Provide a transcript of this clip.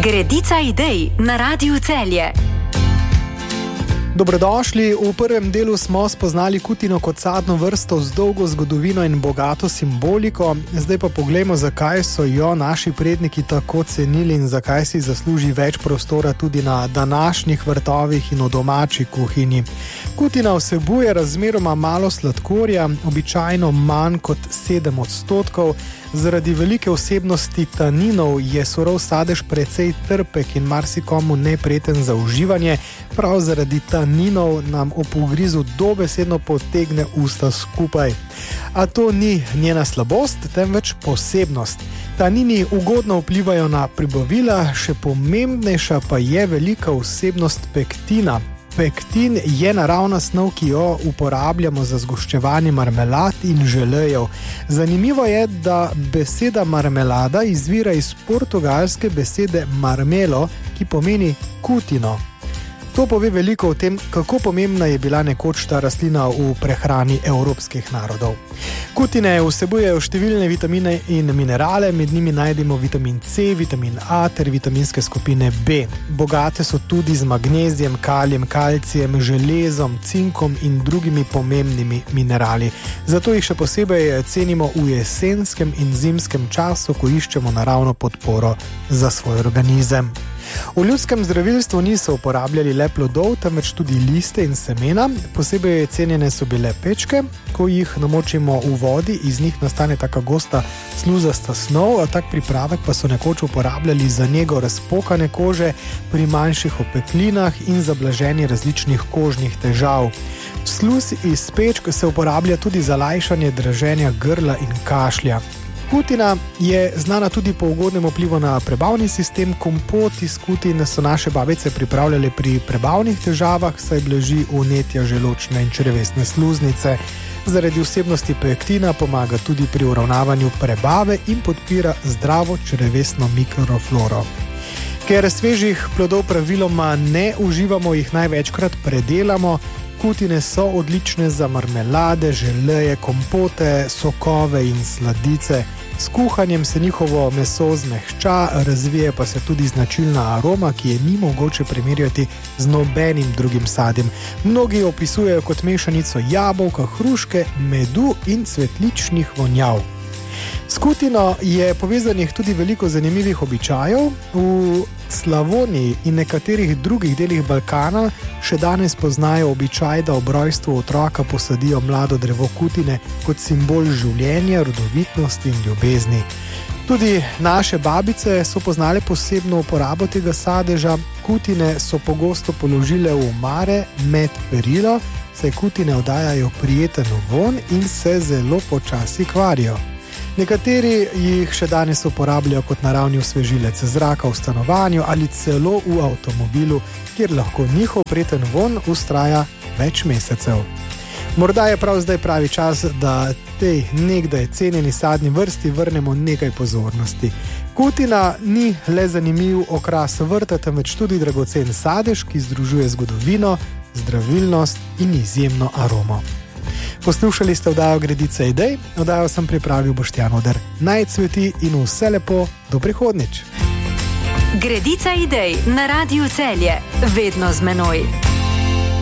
Gredica idej na Radiu Celje. Dobrodošli. V prvem delu smo spoznali kutino kot sadno vrsto z dolgo zgodovino in bogato simboliko. Zdaj pa poglejmo, zakaj so jo naši predniki tako cenili in zakaj si zasluži več prostora tudi na današnjih vrtovih in v domači kuhinji. Kutina vsebuje razmeroma malo sladkorja, običajno manj kot 7%. Zaradi velike vsebnosti taninov je surov sadež precej trpek in marsikomu neprijeten za uživanje. Prav zaradi taninov nam ob ugrizu dobesedno potegne usta skupaj. A to ni njena slabost, temveč posebnost. Tanini ugodno vplivajo na prebavila, še pomembnejša pa je velika vsebnost pektina. Pektin je naravna snov, ki jo uporabljamo za zgoščevanje marmelad in želejev. Zanimivo je, da beseda marmelada izvira iz portugalske besede marmelo, ki pomeni kutino. To pove veliko o tem, kako pomembna je bila nekoč ta rastlina v prehrani evropskih narodov. Kutine vsebujejo številne vitamine in minerale, med njimi najdemo vitamin C, vitamin A ter vitaminske skupine B. Bogate so tudi z magnezijem, kalijem, kalcijem, železom, cinkom in drugimi pomembnimi minerali. Zato jih še posebej cenimo v jesenskem in zimskem času, ko iščemo naravno podporo za svoj organizem. V ljudskem zdravilstvu niso uporabljali le plodov, temveč tudi liste in semena. Posebej cenjene so bile pečke. Ko jih namočimo v vodi, iz njih nastane taka gosta sluzasta snov, a tak pripravek pa so nekoč uporabljali za nego razpokane kože pri manjših opeklinah in za blaženje različnih kožnih težav. Sluz iz pečk se uporablja tudi za lajšanje draženja grla in kašlja. Kutina je znana tudi po ugodnem vplivu na prebavni sistem. Kompot iz kutine so naše babice pripravljale pri prebavnih težavah, saj blaži vnetja želodčne in črevesne sluznice. Zaradi vsebnosti pektina pomaga tudi pri uravnavanju prebave in podpira zdravo črevesno mikrofloro. Ker svežih plodov praviloma ne uživamo, jih največkrat predelamo. Kutine so odlične za marmelade, želeje, kompote, sokove in sladice. S kuhanjem se njihovo meso zmehča, razvije pa se tudi značilna aroma, ki je ni mogoče primerjati z nobenim drugim sadjem. Mnogi opisujejo kot mešanico jabolka, hruške, medu in cvetličnih vonjav. S kutino je povezanih tudi veliko zanimivih običajev. V Slavoniji in nekaterih drugih delih Balkana še danes poznajo običaj, da ob rojstvu otroka posadijo mlado drevo kutine kot simbol življenja, rodovitnosti in ljubezni. Tudi naše babice so poznale posebno uporabo tega sadeža. Kutine so pogosto položile v omare med perilo, saj kutine oddajajo prijeten vonj in se zelo počasi kvarijo. Nekateri jih še danes uporabljajo kot naravni osvežilec zraka v stanovanju ali celo v avtomobilu, kjer lahko njihov prijeten vonj vztraja več mesecev. Morda je prav zdaj pravi čas, da tej nekdaj cenjeni sadni vrsti vrnemo nekaj pozornosti. Kutina ni le zanimiv okras vrta, temveč tudi dragocen sadež, ki združuje zgodovino, zdravilnost in izjemno aromo. Poslušali ste oddajo Gredica idej, oddajo sem pripravil Boštjan Oder. Naj cveti in vse lepo, do prihodnjič. Gredica idej na Radiu Celje, vedno z menoj.